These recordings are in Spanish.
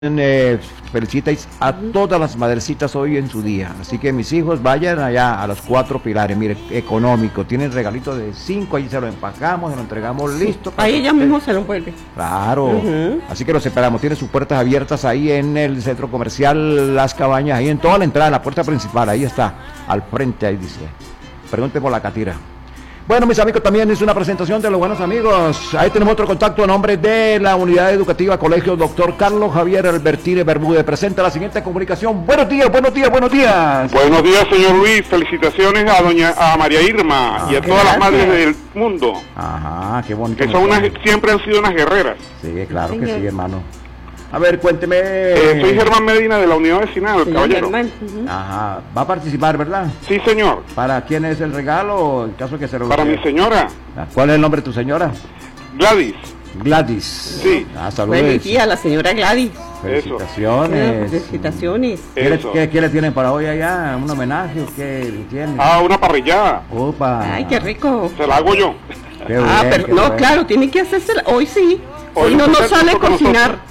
felicitáis a todas las madrecitas hoy en su día. Así que mis hijos vayan allá a los 4 pilares. Mire, económico. Tienen regalito de 5, ahí se lo empacamos, se lo entregamos listo. Ahí ella mismo se lo vuelve. Claro. Así que los esperamos. Tiene sus puertas abiertas ahí en el centro comercial Las Cabañas, ahí en toda la entrada, en la puerta principal. Ahí está, al frente, ahí dice. Pregunte por la catira. Bueno, mis amigos, también es una presentación de los buenos amigos. Ahí tenemos otro contacto a nombre de la Unidad Educativa Colegio Dr. Carlos Javier Albertine Bermúdez. Presenta la siguiente comunicación. Buenos días, buenos días, buenos días. Buenos días, señor Luis. Felicitaciones a María Irma y a todas las madres del mundo. Ajá, qué bonito. Que son siempre han sido unas guerreras. Sí, claro que sí, hermano. A ver, cuénteme. Soy Germán Medina de la Unidad Vecinal, el caballero. Ajá, va a participar, ¿verdad? Sí, señor. ¿Para quién es el regalo? En caso que se lo Para mi señora. ¿Cuál es el nombre de tu señora? Gladys. Gladys. Sí. Saludos. Feliz día a la señora Gladys. Felicitaciones. Felicitaciones. ¿Qué le tienen para hoy allá? ¿Un homenaje o qué le tienen? Una parrillada. Opa. Ay, qué rico. Se la hago yo. Qué bien, pero qué no, bueno. claro, tiene que hacerse. Hoy sí. Hoy no usted nos sale con cocinar.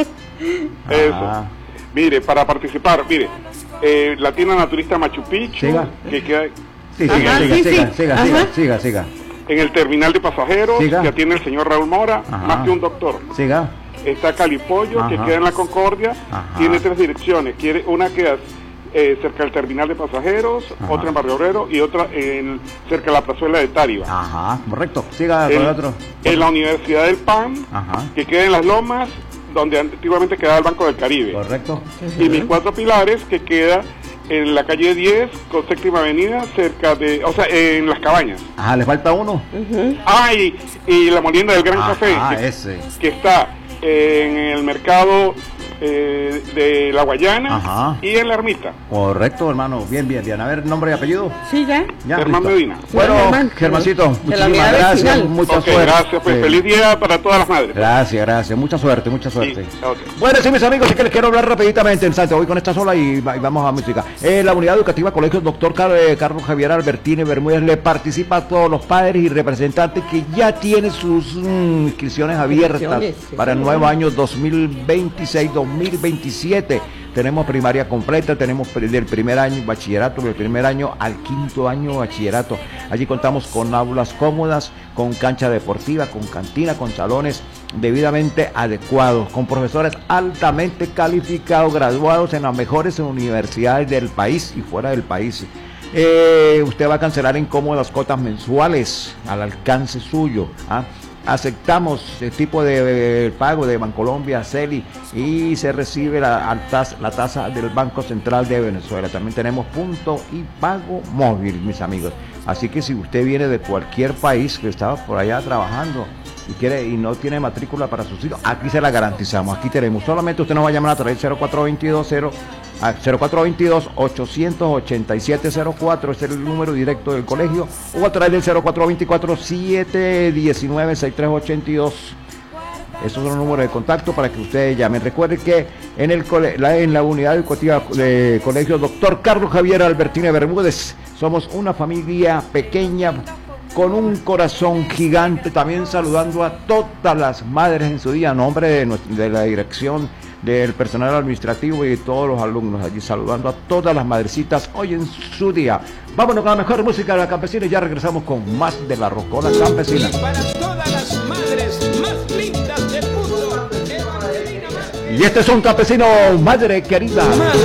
Eso. Mire, para participar, mire, la tienda naturista Machu Picchu, Siga. que queda Sí, Ajá, siga. en el terminal de pasajeros, Siga. que atiende el señor Raúl Mora, Ajá. más que un doctor. Siga. Está Calipollo, que Ajá. queda en la Concordia, Ajá. tiene 3 direcciones, una queda cerca del terminal de pasajeros, Ajá. otra en Barrio Obrero y otra cerca de la plazuela de Táriba. Ajá, correcto. Siga con el otro. En la Universidad del PAN, Ajá. que queda en Las Lomas, donde antiguamente quedaba el Banco del Caribe. Correcto. Y mis 4 pilares, que queda en la calle 10 con Séptima Avenida, cerca de, en Las Cabañas. Ajá, le falta uno. Y la molienda del Gran Café, ese. que está en el mercado de La Guayana. Ajá. Y en la Ermita. Correcto, hermano. Bien. A ver, nombre y apellido. Sí, ya. Germán listo. Medina. Bueno, Germán. Germancito, De la muchísimas unidad gracias. vecinal. Mucha Ok, suerte. gracias, pues Sí. feliz día para todas las madres. Gracias. Mucha suerte. Sí, ok. Bueno, sí, mis amigos, sí que les quiero hablar rapiditamente en Santo. Voy con esta sola y vamos a música. La Unidad Educativa Colegio Dr. Carlos Javier Albertine Bermúdez le participa a todos los padres y representantes que ya tienen sus inscripciones abiertas para el nuevo año 2026-2027. Tenemos primaria completa, tenemos del primer año bachillerato, del primer año al 5º año bachillerato. Allí contamos con aulas cómodas, con cancha deportiva, con cantina, con salones debidamente adecuados, con profesores altamente calificados, graduados en las mejores universidades del país y fuera del país. Usted va a cancelar en cómodas cuotas mensuales al alcance suyo. Aceptamos el tipo de pago de Bancolombia, CELI, y se recibe la tasa del Banco Central de Venezuela. También tenemos punto y pago móvil, mis amigos. Así que si usted viene de cualquier país que estaba por allá trabajando y no tiene matrícula para sus hijos, aquí se la garantizamos. Aquí tenemos, solamente usted nos va a llamar a través del 0422-887-04, es el número directo del colegio, o a través del 0424-719-6382. Esos son los números de contacto para que ustedes llamen. Recuerde que en la unidad educativa de Colegio Dr. Carlos Javier Albertine Bermúdez somos una familia pequeña con un corazón gigante. También saludando a todas las madres en su día, a nombre de la dirección, del personal administrativo y de todos los alumnos, allí saludando a todas las madrecitas hoy en su día. Vámonos con la mejor música de la campesina y ya regresamos con más de la Rocola Campesina. Y para todas las madres más lindas del mundo. Y este es un campesino, madre querida.